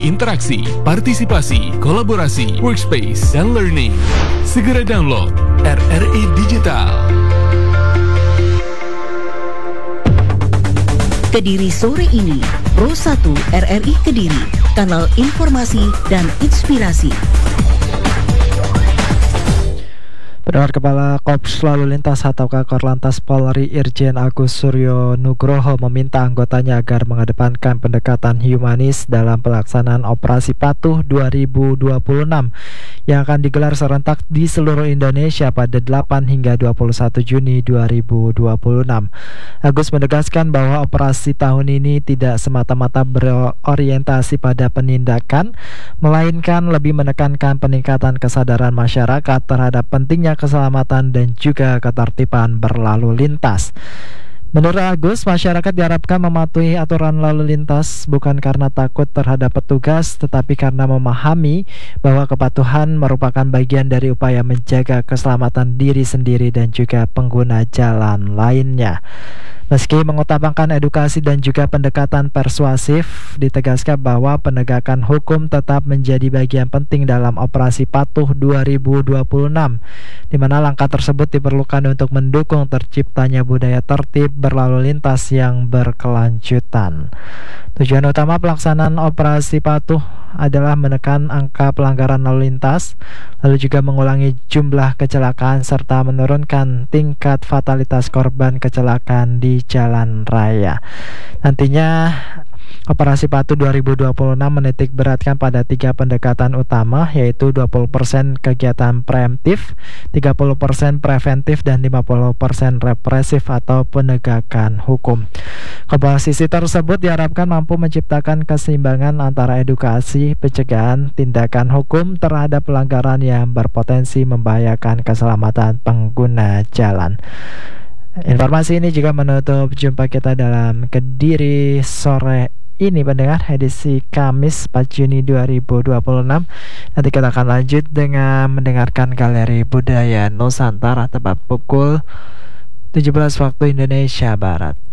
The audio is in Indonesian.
interaksi, partisipasi, kolaborasi, workspace, dan learning. Segera download RRI Digital. Kediri sore ini, Pro 1 RRI Kediri, kanal informasi dan inspirasi. Pendengar, Kepala Korps Lalu Lintas atau Korlantas Polri Irjen Agus Suryo Nugroho meminta anggotanya agar mengedepankan pendekatan humanis dalam pelaksanaan Operasi Patuh 2026 yang akan digelar serentak di seluruh Indonesia pada 8 hingga 21 Juni 2026. Agus menegaskan bahwa operasi tahun ini tidak semata-mata berorientasi pada penindakan, melainkan lebih menekankan peningkatan kesadaran masyarakat terhadap pentingnya keselamatan dan juga ketertiban berlalu lintas. Menurut Agus, masyarakat diharapkan mematuhi aturan lalu lintas bukan karena takut terhadap petugas, tetapi karena memahami bahwa kepatuhan merupakan bagian dari upaya menjaga keselamatan diri sendiri dan juga pengguna jalan lainnya. Meski mengutamakan edukasi dan juga pendekatan persuasif, ditegaskan bahwa penegakan hukum tetap menjadi bagian penting dalam Operasi Patuh 2026, di mana langkah tersebut diperlukan untuk mendukung terciptanya budaya tertib berlalu lintas yang berkelanjutan. Tujuan utama pelaksanaan Operasi Patuh adalah menekan angka pelanggaran lalu lintas, lalu juga mengurangi jumlah kecelakaan serta menurunkan tingkat fatalitas korban kecelakaan di jalan raya. Nantinya Operasi Patuh 2026 menitik beratkan pada 3 pendekatan utama, yaitu 20% kegiatan preemptif, 30% preventif, dan 50% represif atau penegakan hukum. Komposisi tersebut diharapkan mampu menciptakan keseimbangan antara edukasi, pencegahan, tindakan hukum terhadap pelanggaran yang berpotensi membahayakan keselamatan pengguna jalan. Informasi ini juga menutup jumpa kita dalam Kediri sore ini, pendengar, edisi Kamis 4 Juni 2026. Nanti kita akan lanjut dengan mendengarkan Galeri Budaya Nusantara tepat pukul 17 waktu Indonesia Barat.